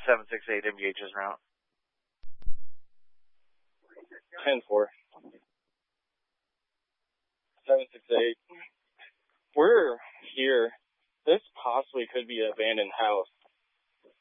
768 MBH's route. 10-4. 768. We're here. This possibly could be an abandoned house.